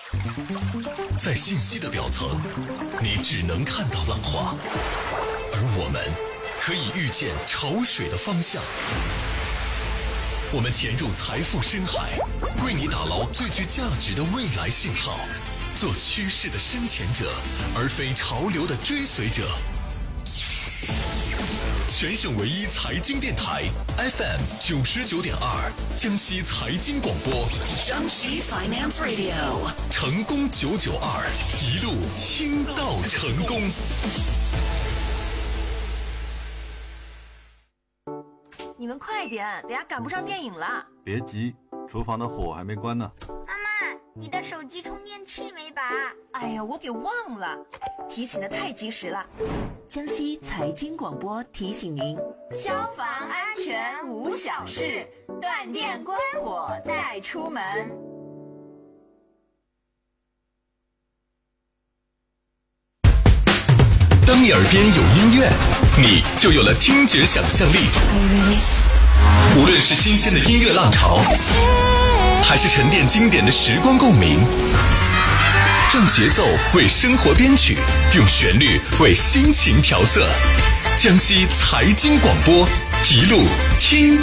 在信息的表层，你只能看到浪花，而我们可以预见潮水的方向。我们潜入财富深海，为你打捞最具价值的未来信号，做趋势的深潜者，而非潮流的追随者。全省唯一财经电台 FM 99.2，江西财经广播， 江西 Finance Radio， 成功992，一路听到成功。 你们快点，等下赶不上电影了。 别急，厨房的火还没关呢。 妈妈，你的手机充电器没拔？ 哎呀，我给忘了，提醒的太及时了。 江西财经广播提醒您： 消防安全无小事，断电关火再出门。 当你耳边有音乐，你就有了听觉想象力。无论是新鲜的音乐浪潮，还是沉淀经典的时光共鸣，让节奏为生活编曲，用旋律为心情调色。江西财经广播，一路听